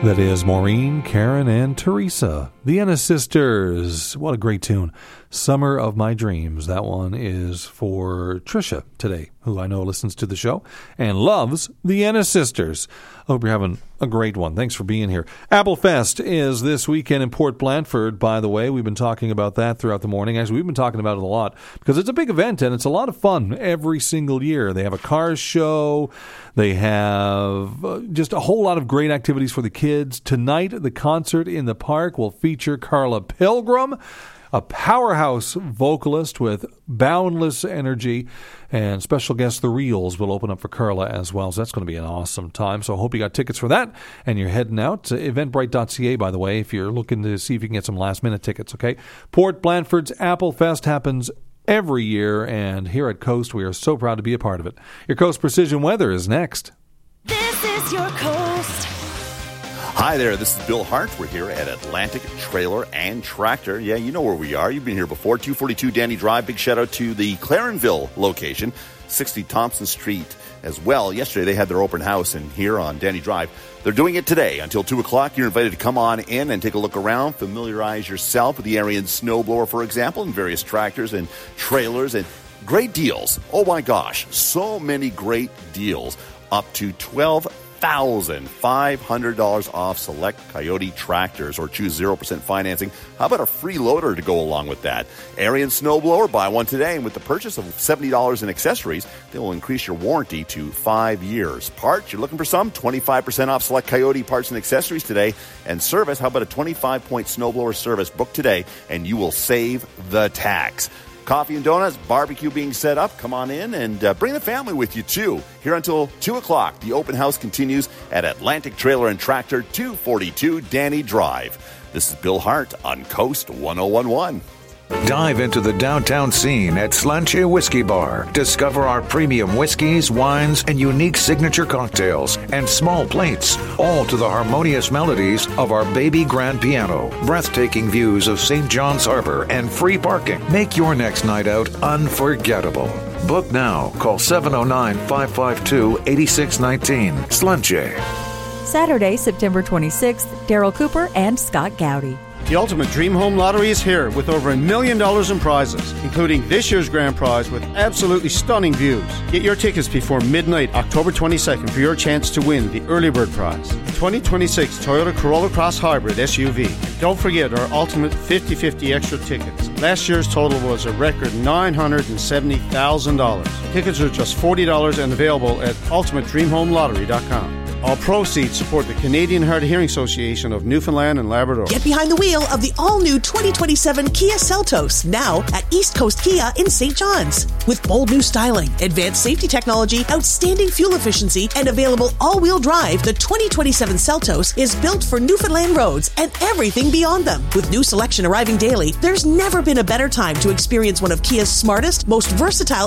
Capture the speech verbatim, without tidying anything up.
That is Maureen, Karen, and Teresa, the Ennis Sisters. What a great tune. Summer of My Dreams. That one is for Trisha today, who I know listens to the show and loves the Ennis Sisters. I hope you're having a great one. Thanks for being here. Apple Fest is this weekend in Port Blandford, by the way. We've been talking about that throughout the morning. Actually, we've been talking about it a lot because it's a big event and it's a lot of fun every single year. They have a cars show. They have uh, just a whole lot of great activities for the kids. Tonight, the concert in the park will feature Carla Pilgrim, a powerhouse vocalist with boundless energy, and special guest The Reels will open up for Carla as well. So that's going to be an awesome time. So I hope you got tickets for that, and you're heading out to eventbrite dot c a, by the way, if you're looking to see if you can get some last-minute tickets, okay? Port Blandford's Apple Fest happens every year, and here at Coast, we are so proud to be a part of it. Your Coast Precision Weather is next. This is your Coast. Hi there, this is Bill Hart. We're here at Atlantic Trailer and Tractor. Yeah, you know where we are. You've been here before. two forty-two Danny Drive. Big shout out to the Clarenville location, sixty Thompson Street as well. Yesterday they had their open house in here on Danny Drive. They're doing it today until two o'clock. You're invited to come on in and take a look around, familiarize yourself with the Ariens snowblower, for example, and various tractors and trailers and great deals. Oh my gosh, so many great deals. Up to twelve thousand five hundred dollars off select Coyote tractors, or choose zero percent financing. How about a free loader to go along with that? Ariens snowblower, buy one today, and with the purchase of seventy dollars in accessories, they will increase your warranty to five years. Parts, you're looking for some? twenty-five percent off select Coyote parts and accessories today. And service, how about a twenty-five point snowblower service? Book today, and you will save the tax. Coffee and donuts, barbecue being set up. Come on in and uh, bring the family with you, too. Here until two o'clock. The open house continues at Atlantic Trailer and Tractor, two forty-two Danny Drive. This is Bill Hart on Coast one oh one one. Dive into the downtown scene at Slanche Whiskey Bar. Discover our premium whiskeys, wines, and unique signature cocktails and small plates, all to the harmonious melodies of our baby grand piano. Breathtaking views of Saint John's Harbor and free parking make your next night out unforgettable. Book now. Call seven oh nine, five five two, eight six one nine. Slanche. Saturday, September twenty-sixth, Daryl Cooper and Scott Gowdy. The Ultimate Dream Home Lottery is here with over a million dollars in prizes, including this year's grand prize with absolutely stunning views. Get your tickets before midnight, October twenty-second, for your chance to win the early bird prize, twenty twenty-six Toyota Corolla Cross Hybrid S U V. Don't forget our Ultimate fifty-fifty extra tickets. Last year's total was a record nine hundred seventy thousand dollars. Tickets are just forty dollars and available at ultimate dream home lottery dot com. All proceeds support the Canadian Hard of Hearing Association of Newfoundland and Labrador. Get behind the wheel of the all-new twenty twenty-seven Kia Seltos, now at East Coast Kia in Saint John's. With bold new styling, advanced safety technology, outstanding fuel efficiency, and available all-wheel drive, the twenty twenty-seven Seltos is built for Newfoundland roads and everything beyond them. With new selection arriving daily, there's never been a better time to experience one of Kia's smartest, most versatile